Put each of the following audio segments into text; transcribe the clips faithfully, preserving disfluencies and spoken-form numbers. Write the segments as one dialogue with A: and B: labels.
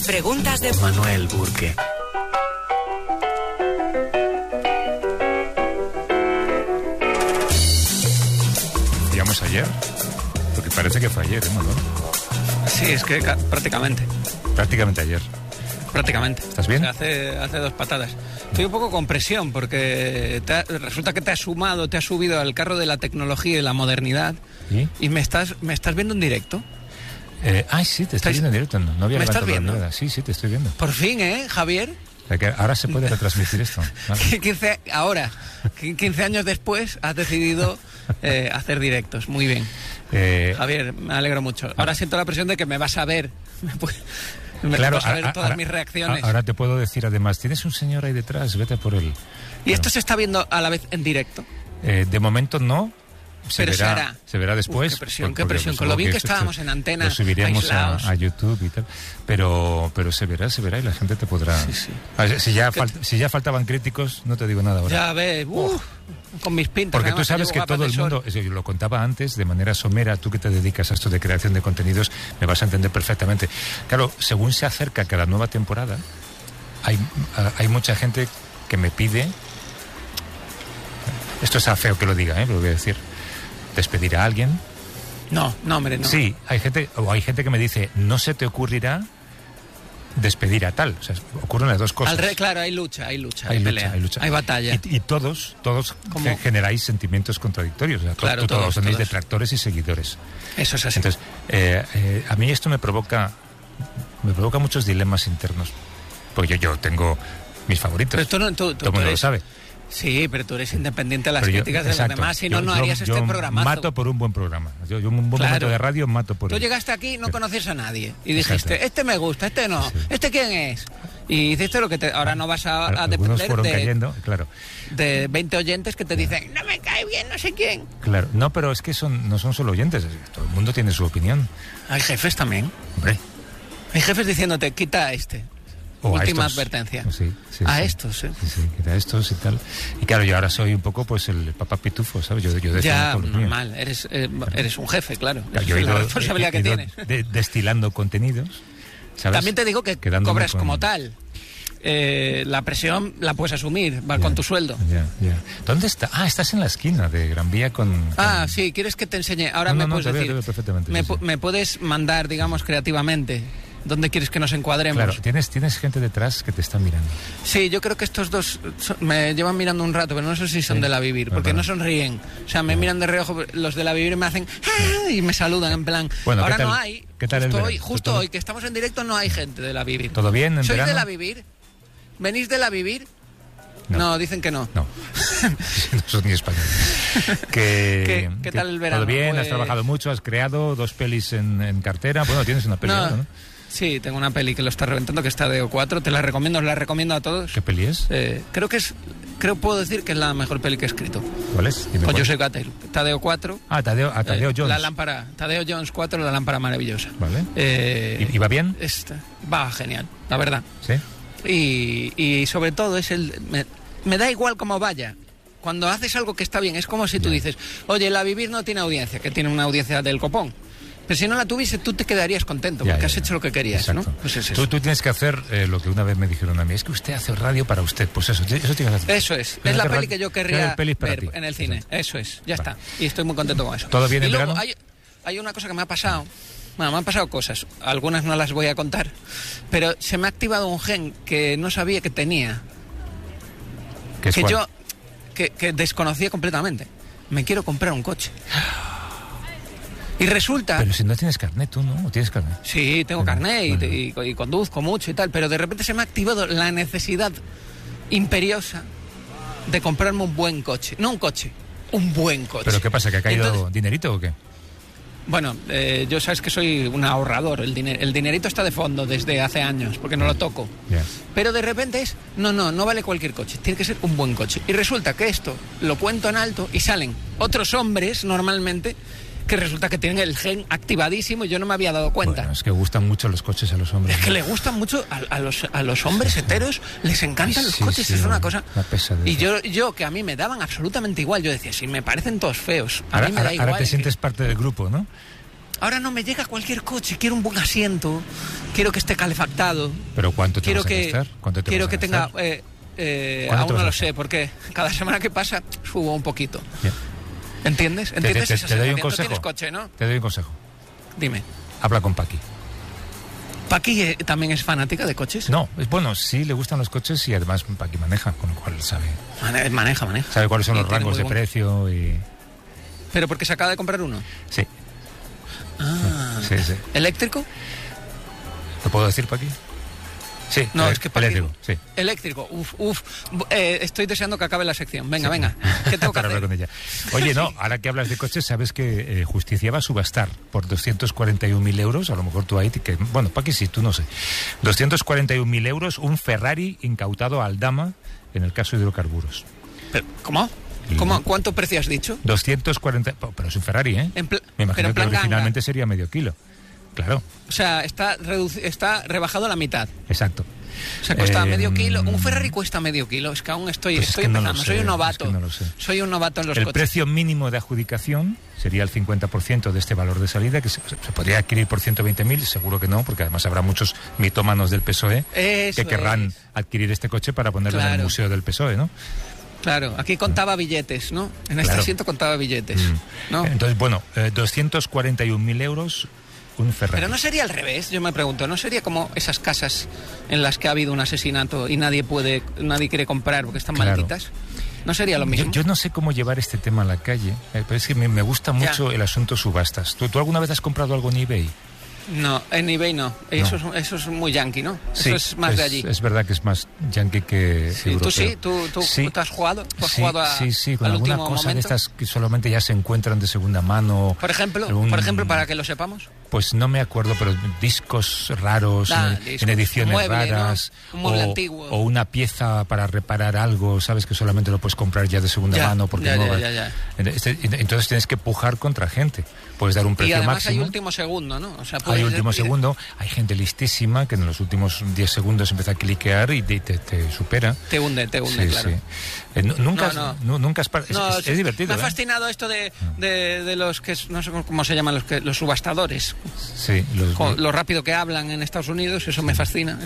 A: Preguntas de
B: Manuel Burke. ¿Digamos ayer? Porque parece que fue ayer, ¿eh, Manuel?
C: Sí, es que ca- prácticamente.
B: Prácticamente ayer.
C: Prácticamente.
B: ¿Estás bien?
C: O sea, hace, hace dos patadas. Estoy un poco con presión porque te ha- resulta que te has sumado, te has subido al carro de la tecnología y la modernidad.
B: ¿Y?
C: Y me estás, me estás viendo en directo.
B: Eh, ay, sí, te estoy
C: ¿Estáis-
B: viendo en directo. No, no había
C: ¿Me estás
B: levantado la
C: viendo?
B: mirada. Sí, sí, te estoy viendo.
C: Por fin, ¿eh, Javier?
B: O sea, que ahora se puede retransmitir esto. Vale.
C: quince, ahora, quince años después, has decidido eh, hacer directos. Muy bien.
B: Eh,
C: Javier, me alegro mucho. Ahora siento la presión de que me vas a ver. Me, pu- me
B: claro,
C: vas a ver
B: a- a-
C: todas
B: ahora-
C: mis reacciones.
B: a- Ahora te puedo decir, además, tienes un señor ahí detrás, vete por él.
C: ¿Y esto se está viendo a la vez en directo?
B: Eh, de momento no. Se
C: Pero se
B: verá,
C: hará.
B: se verá después.
C: Uf, qué presión,
B: por-
C: qué
B: porque
C: presión. Con
B: supongo
C: lo bien que
B: esto-
C: estábamos en antena,
B: Lo subiremos a,
C: aislados.
B: a YouTube y tal. Pero, pero se verá, se verá y la gente te podrá.
C: Sí, sí.
B: A ver, si, ya
C: ¿Qué-
B: fal- si ya faltaban críticos, no te digo nada ahora.
C: Ya ves, uf, con mis pintas.
B: Porque tú
C: además,
B: sabes
C: llevo
B: que
C: gafas
B: todo
C: de
B: el
C: sol.
B: mundo, eso yo lo contaba antes, de manera somera, tú que te dedicas a esto de creación de contenidos, me vas a entender perfectamente. Claro, según se acerca cada nueva temporada, hay, hay mucha gente que me pide, esto es feo que lo diga, ¿eh? Lo voy a decir, despedir a alguien.
C: No, no, hombre, no.
B: Sí, hay gente, o hay gente que me dice, no se te ocurrirá despedir a tal. O sea, ocurren las dos cosas.
C: Al re- claro, hay lucha, hay lucha,
B: Hay
C: hay,
B: lucha,
C: pelea,
B: hay lucha.
C: hay batalla.
B: Y, y todos, todos
C: ¿Cómo?
B: ge- generáis sentimientos contradictorios. O sea, to-
C: Claro,
B: to- todos,
C: todos,
B: tenéis
C: todos.
B: detractores y seguidores.
C: Eso es así.
B: Entonces, eh, eh, a mí esto me provoca, me provoca muchos dilemas internos. Porque yo, yo tengo mis favoritos.
C: Pero tú no, tú, tú-
B: Todo el
C: tú
B: mundo lo
C: eres-
B: sabe.
C: Sí, pero tú eres independiente de las
B: Pero yo-
C: críticas de
B: exacto.
C: los demás, si no,
B: Yo-
C: no
B: yo-
C: harías
B: yo
C: este programazo.
B: mato por un buen programa. Yo, yo un buen
C: Claro.
B: momento de radio mato por
C: Tú
B: él.
C: llegaste aquí, no
B: Pero-
C: conocías a nadie. Y
B: Exacto.
C: dijiste, este me gusta, este no.
B: Sí.
C: ¿Este quién es? Y hiciste lo que te... Ahora no vas a, a
B: Algunos
C: depender
B: fueron
C: de,
B: cayendo, claro.
C: de veinte oyentes que te dicen, no me cae bien, no sé quién.
B: Claro, no, pero es que son, no son solo oyentes, es que todo el mundo tiene su opinión.
C: Hay jefes también.
B: Hombre.
C: Hay jefes diciénde, quita a este.
B: O a
C: Última
B: estos.
C: advertencia.
B: Sí, sí,
C: A
B: sí.
C: estos, ¿eh?
B: Sí, sí, que a estos y tal. Y claro, yo ahora soy un poco pues el papá pitufo, ¿sabes? Yo, yo defiendo
C: Ya,
B: todo lo mío.
C: normal. Eres, eh, eres un jefe, claro.
B: Claro,
C: Esa
B: yo he
C: es la
B: ido,
C: responsabilidad
B: he- he
C: que
B: ido
C: tienes.
B: de- destilando contenidos, ¿sabes?
C: También te digo que
B: Quedándome
C: cobras
B: con-
C: como tal. Eh, la presión la puedes asumir, va
B: Ya,
C: con tu sueldo.
B: Ya, ya. ¿Dónde está? Ah, estás en la esquina de Gran Vía con... con-
C: Ah, sí, ¿quieres que te enseñe? Ahora
B: No,
C: me
B: no, no,
C: puedes
B: te veo,
C: decir.
B: te veo perfectamente,
C: me,
B: sí,
C: pu-
B: sí.
C: me puedes mandar, digamos, creativamente. ¿Dónde quieres que nos encuadremos?
B: Claro, tienes, tienes gente detrás que te está mirando.
C: Sí, yo creo que estos dos son- me llevan mirando un rato, pero no sé si son
B: Sí.
C: de la Vivir,
B: Ah,
C: porque
B: vale.
C: no sonríen. O sea, me miran de reojo, los de la Vivir me hacen "Ah", y me saludan en plan.
B: Bueno,
C: Ahora
B: ¿qué tal-
C: no hay.
B: qué tal el
C: justo
B: verano?
C: hoy, justo
B: ¿Todo-
C: hoy, que estamos en directo, no hay gente de la Vivir.
B: ¿Todo bien en
C: ¿Sois
B: verano?
C: de la Vivir? ¿Venís de la Vivir?
B: No.
C: No, dicen que no.
B: No, no sos ni español. Que,
C: ¿Qué- qué
B: que
C: tal el verano?
B: Todo bien, has
C: Pues-
B: trabajado mucho, has creado dos pelis en, en cartera. Bueno, tienes una peli
C: No.
B: ahora, ¿no?
C: Sí, tengo una peli que lo está reventando, que está de O cuatro. Te la recomiendo, os la recomiendo a todos.
B: ¿Qué peli es?
C: Eh, creo que es, creo puedo decir que es la mejor peli que he escrito.
B: ¿Cuál es? Dime
C: Con
B: cuál.
C: Joseph Gattel. Tadeo cuatro.
B: Ah, Tadeo, ah, Tadeo
C: eh,
B: Jones.
C: La lámpara. Tadeo Jones cuatro, la lámpara maravillosa.
B: Vale.
C: Eh,
B: ¿Y, y va bien?
C: esta- va genial, la verdad.
B: Sí.
C: Y, y sobre todo es el... Me, me da igual cómo vaya. Cuando haces algo que está bien, es como si tú
B: Ya.
C: dices, oye, la Vivir no tiene audiencia, que tiene una audiencia del copón. Pero si no la tuviese, tú te quedarías contento,
B: Ya,
C: porque
B: ya,
C: has
B: ya.
C: hecho lo que querías,
B: Exacto.
C: ¿no? Pues es
B: Tú,
C: eso.
B: tú tienes que hacer eh, lo que una vez me dijeron a mí. Es que usted hace radio para usted. Pues eso, eso tienes que hacer.
C: Eso es,
B: Tienes
C: es la
B: que
C: peli
B: ra-
C: que yo
B: crear
C: querría
B: pelis para
C: ver
B: ti.
C: en el cine.
B: Exacto.
C: Eso es, ya
B: Vale.
C: está. Y estoy muy contento con eso.
B: ¿Todo bien
C: y
B: en
C: luego
B: verano?
C: hay, hay una cosa que me ha pasado. Bueno, me han pasado cosas. Algunas no las voy a contar. Pero se me ha activado un gen que no sabía que tenía.
B: ¿Qué es
C: Que
B: cuál?
C: yo que, que desconocía completamente. Me quiero comprar un coche. Y resulta...
B: Pero si no tienes carnet, tú, ¿no? ¿O tienes carnet?
C: Sí, tengo
B: Bueno,
C: carnet y,
B: bueno.
C: y- y conduzco mucho y tal, pero de repente se me ha activado la necesidad imperiosa de comprarme un buen coche. No un coche, un buen coche.
B: ¿Pero qué pasa? ¿Que ha caído
C: Entonces,
B: dinerito o qué?
C: bueno, eh, yo sabes que soy un ahorrador. El, diner- el dinerito está de fondo desde hace años, porque no lo toco.
B: Ya.
C: Pero de repente es, no, no, no vale cualquier coche, tiene que ser un buen coche. Y resulta que esto lo cuento en alto y salen otros hombres normalmente que resulta que tienen el gen activadísimo y yo no me había dado cuenta.
B: Bueno, es que gustan mucho los coches a los hombres.
C: Es que
B: ¿no?
C: le gustan mucho a, a los, a los hombres
B: Sí, sí.
C: heteros, les encantan
B: Ay,
C: los
B: sí,
C: coches,
B: sí,
C: es una
B: una-
C: cosa...
B: una pesadez.
C: Y yo, yo, que a mí me daban absolutamente igual, yo decía, si me parecen todos feos, a
B: Ahora,
C: mí me da
B: ahora-
C: igual.
B: ahora te
C: que-
B: sientes parte del grupo, ¿no?
C: ahora no me llega cualquier coche, quiero un buen asiento, quiero que esté calefactado.
B: ¿Pero cuánto te
C: quiero
B: vas a
C: que,
B: gastar? ¿Cuánto te
C: quiero
B: vas a
C: que
B: gastar?
C: tenga... Eh, eh,
B: ¿Cuánto
C: aún
B: te
C: no
B: vas a
C: lo
B: gastar?
C: sé, porque cada semana que pasa subo un poquito.
B: Yeah.
C: ¿Entiendes?
B: Te,
C: ¿Entiendes
B: te-
C: esa
B: te doy un
C: sensación? Tú
B: consejo.
C: tienes coche, ¿no?
B: Te doy un consejo.
C: Dime.
B: Habla con Paqui.
C: ¿Paqui eh, también es fanática de coches?
B: No, es bueno, sí le gustan los coches y además Paqui maneja, con lo cual sabe,
C: Mane- Maneja, maneja.
B: sabe cuáles son
C: Y
B: los
C: tiene
B: rangos
C: muy
B: de
C: buen-
B: precio y...
C: ¿Pero porque se acaba de comprar uno?
B: Sí,
C: Ah.
B: sí, sí.
C: ¿Eléctrico?
B: ¿Lo puedo decir, Paqui? Sí,
C: No,
B: eh,
C: es que Paqui-
B: eléctrico, sí.
C: Eléctrico, uf, uf. Eh, estoy deseando que acabe la sección. Venga, venga. ¿Qué tengo que
B: Para hablar
C: hacer?
B: con ella. Oye, no, ahora que hablas de coches, sabes que eh, Justicia va a subastar por doscientos cuarenta y un mil euros, a lo mejor tú ahí, que, bueno, Paqui sí, tú no sé, doscientos cuarenta y un mil euros, un Ferrari incautado a Aldama en el caso de hidrocarburos.
C: Pero, ¿Cómo? ¿Cómo? ¿Cuánto precio has dicho?
B: doscientos cuarenta, pero es un Ferrari, ¿eh?
C: En pl-
B: Me imagino
C: pero en
B: que
C: plan
B: originalmente
C: ganga.
B: sería medio kilo. Claro,
C: O sea, está, reduci- está rebajado a la mitad.
B: exacto.
C: O sea, cuesta
B: Eh,
C: medio kilo. Un Ferrari cuesta medio kilo. Es que aún estoy,
B: Pues es
C: estoy
B: que no lo
C: empezando.
B: sé,
C: Soy un
B: es
C: novato.
B: que no lo sé.
C: Soy un novato en los
B: El
C: coches.
B: precio mínimo de adjudicación sería el cincuenta por ciento de este valor de salida, que se, se podría adquirir por ciento veinte mil, seguro que no, porque además habrá muchos mitómanos del P S O E
C: Eso
B: que querrán
C: es.
B: adquirir este coche para ponerlo en el
C: Claro.
B: museo del P S O E, ¿no?
C: Claro, aquí contaba billetes, ¿no? En este
B: Claro.
C: asiento contaba billetes,
B: Mm.
C: ¿no?
B: Entonces, bueno, eh, doscientos cuarenta y un mil euros, un Ferrari.
C: Pero no sería al revés, yo me pregunto, ¿no sería como esas casas en las que ha habido un asesinato y nadie puede, nadie quiere comprar porque están
B: Claro.
C: malditas? ¿No sería lo mismo?
B: Yo, yo no sé cómo llevar este tema a la calle, eh, pero es que me, me gusta
C: Ya.
B: mucho el asunto subastas. ¿Tú, ¿Tú alguna vez has comprado algo en eBay?
C: No, en eBay no. Eso, Es, eso es muy yankee, ¿no? Eso es más de allí.
B: Es verdad que es más yankee que
C: Sí,
B: europeo.
C: ¿Tú sí? ¿Tú, tú,
B: Sí.
C: tú has jugado? ¿Tú has
B: Sí,
C: jugado a,
B: sí, sí, con
C: al
B: alguna
C: último
B: cosa de
C: momento?
B: estas que solamente ya se encuentran de segunda mano.
C: Por ejemplo,
B: algún-
C: por ejemplo, para que lo sepamos.
B: Pues no me acuerdo, pero discos raros,
C: Ah,
B: en,
C: discos,
B: en ediciones
C: un mueble,
B: raras.
C: ¿no? Un mueble
B: o,
C: antiguo.
B: o una pieza para reparar algo, sabes que solamente lo puedes comprar ya de segunda
C: Ya,
B: mano porque
C: ya,
B: no
C: ya,
B: va-
C: ya, ya.
B: Este- Entonces tienes que pujar contra gente. Puedes dar un
C: Y
B: precio
C: además
B: máximo.
C: hay último segundo, ¿no? O sea,
B: Hay
C: puedes-
B: último
C: y-
B: segundo, hay gente listísima que en los últimos diez segundos empieza a cliquear y te, te- te supera.
C: Te hunde, te hunde,
B: Sí,
C: claro.
B: sí. Eh, nu- nunca,
C: No,
B: has-
C: no.
B: nu- nunca has par- es,
C: No,
B: es-
C: sí,
B: es divertido.
C: Me ha
B: ¿eh?
C: fascinado esto de, de, de los que, es- no sé cómo se llaman, los, que, los subastadores.
B: Sí, los-
C: Jo, lo rápido que hablan en Estados Unidos, eso me fascina.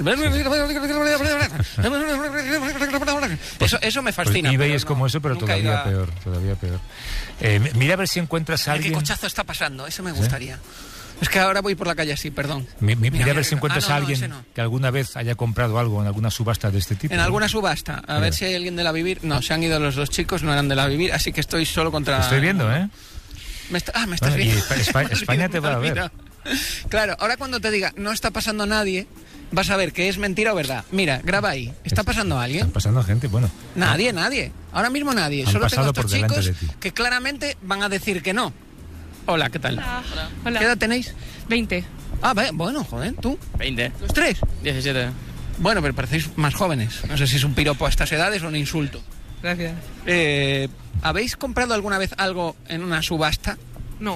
C: Eso, eso me
B: pues
C: fascina.
B: eBay
C: pero
B: es
C: no,
B: como eso, pero
C: nunca he
B: todavía
C: ido a-
B: peor, todavía peor. Eh, mira a ver si encuentras a
C: Mira, ¿qué
B: alguien.
C: cochazo está pasando? Eso me gustaría. Es que ahora voy por la calle así, perdón.
B: Mi- mi- mira, a ver
C: mira,
B: si encuentras
C: ah, no,
B: a
C: no,
B: alguien
C: ese no.
B: que alguna vez haya comprado algo en alguna subasta de este tipo.
C: En
B: ¿no?
C: alguna subasta, a
B: Mira.
C: ver si hay alguien de la Vivir. No, se han ido los dos chicos, no eran de la Vivir, así que estoy solo contra...
B: Te estoy viendo, ¿eh?
C: Me está- Ah, me estás
B: Bueno, y
C: viendo.
B: Espa- Espa- España te va a ver.
C: Mira. Claro, ahora cuando te diga no está pasando nadie, vas a ver que es mentira o verdad. Mira, graba ahí. ¿Está pasando alguien?
B: Están pasando gente, bueno.
C: Nadie, nadie. Ahora mismo nadie.
B: Han
C: Solo tengo
B: pasado
C: estos
B: por delante
C: chicos
B: de ti.
C: que claramente van a decir que no. Hola, ¿qué tal?
A: Hola. Hola.
C: ¿Qué edad tenéis?
A: veinte.
C: Ah, ve- bueno, joder, ¿tú?
D: veinte.
C: ¿Los tres?
D: diecisiete.
C: Bueno, pero parecéis más jóvenes. No sé si es un piropo a estas edades o un insulto.
A: Gracias.
C: Eh, ¿Habéis comprado alguna vez algo en una subasta?
A: No.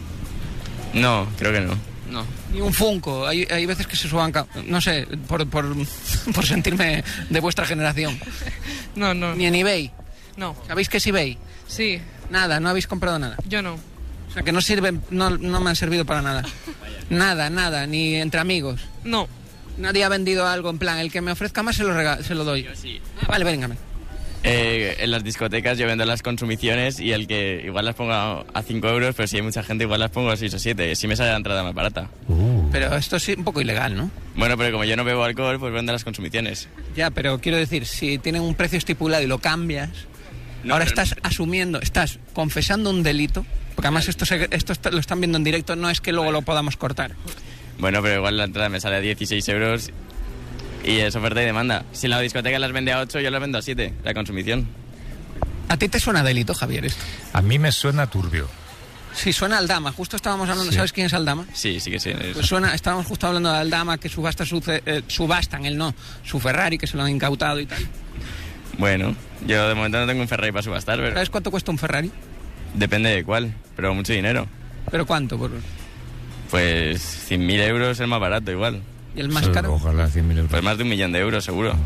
D: No, creo que no.
A: No.
C: Ni un Funko. Hay, hay veces que se suban... ca- No sé, por, por, por sentirme de vuestra generación.
A: No, no.
C: Ni en eBay.
A: No.
C: ¿Sabéis qué es eBay?
A: Sí.
C: Nada, no habéis comprado nada.
A: Yo no.
C: O sea, que no sirven, no, no me han servido para nada. Nada, nada, ni entre amigos.
A: No.
C: Nadie ha vendido algo en plan, el que me ofrezca más se lo, rega- se lo doy.
D: Sí.
C: Ah, vale, véngame.
D: Eh, en las discotecas yo vendo las consumiciones y el que igual las pongo a cinco euros, pero si hay mucha gente igual las pongo a seis o siete. Si me sale la entrada más barata.
B: Uh.
C: Pero esto es un poco ilegal, ¿no?
D: Bueno, pero como yo no bebo alcohol, pues vendo las consumiciones.
C: Ya, pero quiero decir, si tienen un precio estipulado y lo cambias,
D: No,
C: ahora
D: pero-
C: estás asumiendo, estás confesando un delito, porque además esto, se- esto está- lo están viendo en directo, no es que luego lo podamos cortar.
D: Bueno, pero igual la entrada me sale a dieciséis euros y es oferta y demanda. Si en la discoteca las vende a ocho, yo las vendo a siete, la consumición.
C: ¿A ti te suena delito, Javier, esto?
B: A mí me suena turbio.
C: Sí, suena Aldama. Justo estábamos hablando,
B: Sí.
C: ¿sabes quién es Aldama?
D: Sí, sí que sí. es-
C: Pues suena, estábamos justo hablando de Aldama, que subasta su, ce- eh, subastan, él no, su Ferrari, que se lo han incautado y tal.
D: Bueno, yo de momento no tengo un Ferrari para subastar, pero
C: ¿Sabes cuánto cuesta un Ferrari?
D: depende de cuál, pero mucho dinero.
C: ¿Pero cuánto? Por...
D: Pues cien mil euros es el más barato igual.
C: ¿Y el más
B: Sí,
C: caro?
B: Ojalá cien mil euros.
D: Pues más de un millón de euros seguro.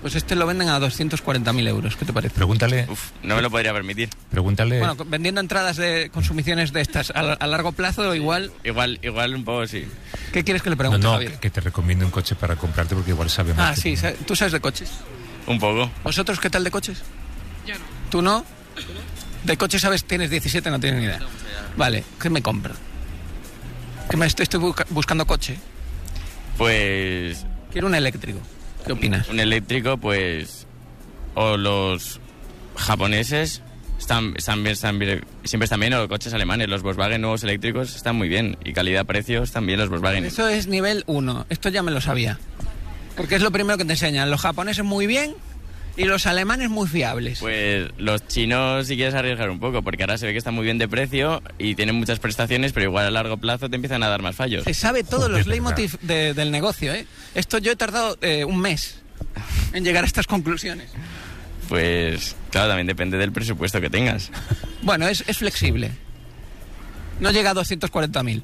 C: Pues este lo venden a doscientos cuarenta mil euros. ¿Qué te parece?
B: Pregúntale,
D: Uf, no me lo podría permitir.
B: pregúntale.
C: Bueno, vendiendo entradas de consumiciones de estas a, a largo plazo, igual...
D: Igual, igual un poco sí.
C: ¿Qué quieres que le
B: no,
C: pregunte,
B: no,
C: Javier?
B: que, que te recomiende un coche para comprarte porque igual sabe más.
C: Ah,
B: que
C: sí,
B: tú.
C: sa- ¿tú sabes de coches?
D: Un poco.
C: ¿Vosotros qué tal de coches?
A: Yo no.
C: ¿Tú no? De coches sabes, tienes diecisiete, no tienes ni idea. Vale, ¿qué me compro? Que me estoy, estoy busca- buscando coche.
D: Pues
C: Quiero un eléctrico. ¿Qué opinas?
D: un eléctrico, pues... O los japoneses están, están bien, están bien, siempre están bien, o coches alemanes. Los Volkswagen nuevos eléctricos están muy bien. Y calidad-precio están bien los Volkswagen.
C: Eso es nivel uno. Esto ya me lo sabía. Porque es lo primero que te enseñan. Los japoneses muy bien y los alemanes muy fiables.
D: Pues los chinos si quieres arriesgar un poco, porque ahora se ve que están muy bien de precio y tienen muchas prestaciones, pero igual a largo plazo te empiezan a dar más fallos.
C: Se sabe todos
B: Joder,
C: los
B: de
C: leitmotiv de- del negocio, ¿eh? Esto yo he tardado eh, un mes en llegar a estas conclusiones.
D: Pues claro, también depende del presupuesto que tengas.
C: Bueno, es, es flexible. No llega a doscientos cuarenta mil.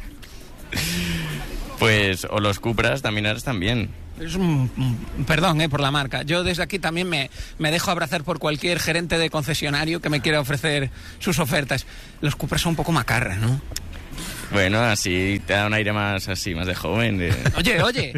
D: Pues o los Cupras también ahora están bien.
C: Es un, un- perdón, eh, por la marca. Yo desde aquí también me, me dejo abrazar por cualquier gerente de concesionario que me quiera ofrecer sus ofertas. Los Cupras son un poco macarras, ¿no?
D: Bueno, así te da un aire más así, más de joven. de-
C: Oye, oye.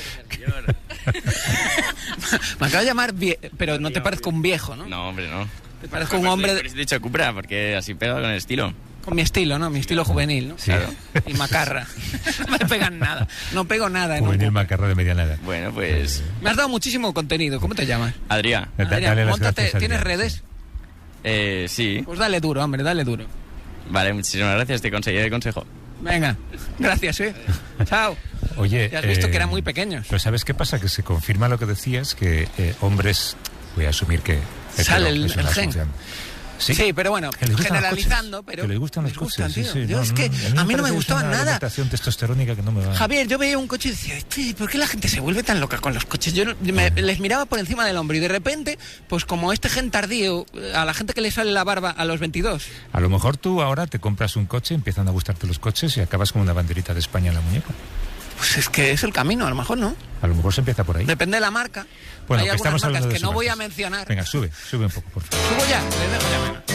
C: Me acabo de llamar, vie- pero no te parezco un viejo, ¿no?
D: No, hombre, no.
C: Te parezco un
D: Por
C: hombre
D: eso
C: de-
D: he dicho Cupra, porque así pega con el estilo.
C: con mi estilo, ¿no? Mi estilo juvenil, ¿no?
B: Sí.
C: Claro. Y macarra. No me pegan nada. No pego nada. en un
B: Juvenil
C: Cupra.
B: macarra de mediana edad.
D: Bueno, pues...
C: Me has dado muchísimo contenido. ¿Cómo te llamas?
D: Adrián.
B: Da-
C: Adrián,
B: dale las
C: móntate.
B: gracias a
C: ¿Tienes
B: Adrián,
C: redes?
B: sí.
D: Eh, sí.
C: Pues dale duro, hombre, dale duro.
D: Vale, muchísimas gracias, te conseguiré el consejo.
C: Venga. Gracias, ¿eh? Chao.
B: Oye,
C: Ya has visto
B: eh,
C: que eran muy pequeños.
B: Pero ¿sabes qué pasa? Que se confirma lo que decías, que eh, hombres, voy a asumir que...
C: Sale
B: hetero,
C: el-
B: es una
C: el gen.
B: asunción. Sí,
C: Sí, pero bueno,
B: que les gustan los
C: generalizando,
B: coches,
C: pero
B: que les gustan los
C: les
B: coches,
C: gustan,
B: sí,
C: tío.
B: sí,
C: Yo es que
B: me
C: a mí no me
B: parece
C: gustaba
B: una
C: nada.
B: alimentación testosterónica que no me va.
C: Javier, yo veía un coche y decía, "Este, ¿por qué la gente se vuelve tan loca con los coches?" Yo no- me- les miraba por encima del hombro y de repente, pues como este gen tardío, a la gente que le sale la barba a los veintidós,
B: A lo mejor tú ahora te compras un coche, empiezan a gustarte los coches y acabas con una banderita de España en la muñeca.
C: pues es que es el camino, a lo mejor no.
B: A lo mejor se empieza por ahí.
C: Depende de la marca.
B: Bueno,
C: Hay
B: que
C: algunas
B: estamos
C: marcas
B: hablando de
C: que no voy a
B: subastas.
C: mencionar.
B: Venga, sube, sube un poco, por favor.
C: Subo ya, les dejo ya. Venga.